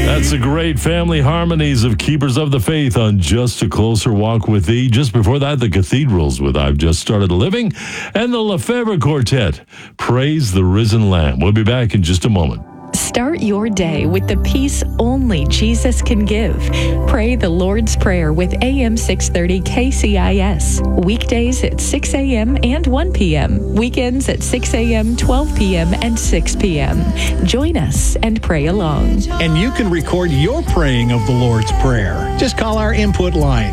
That's the great family harmonies of Keepers of the Faith on Just a Closer Walk with Thee. Just before that, the Cathedrals with I've Just Started Living, and the Lefebvre Quartet, Praise the Risen Lamb. We'll be back in just a moment. Start your day with the peace only Jesus can give. Pray the Lord's Prayer with AM 630 KCIS. Weekdays at 6 a.m. and 1 p.m. Weekends at 6 a.m., 12 p.m., and 6 p.m. Join us and pray along. And you can record your praying of the Lord's Prayer. Just call our input line,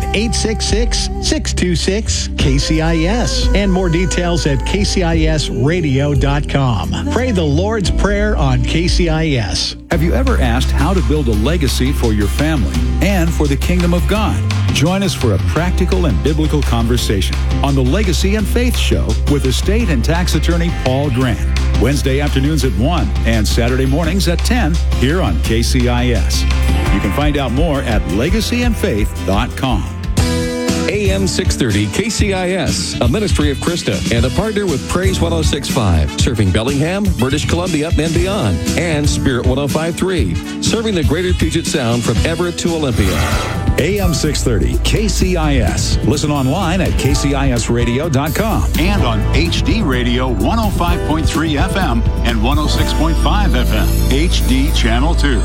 866-626-KCIS. And more details at kcisradio.com. Pray the Lord's Prayer on KCIS. Have you ever asked how to build a legacy for your family and for the kingdom of God? Join us for a practical and biblical conversation on the Legacy and Faith Show with estate and tax attorney Paul Grant. Wednesday afternoons at 1 and Saturday mornings at 10 here on KCIS. You can find out more at legacyandfaith.com. AM 630 KCIS, a ministry of Krista and a partner with Praise 106.5, serving Bellingham, British Columbia, and beyond, and Spirit 105.3, serving the greater Puget Sound from Everett to Olympia. AM 630 KCIS. Listen online at kcisradio.com and on HD Radio 105.3 FM and 106.5 FM, HD Channel 2.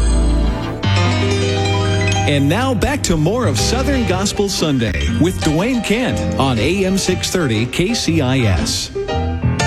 And now back to more of Southern Gospel Sunday with Dwayne Kent on AM 630 KCIS.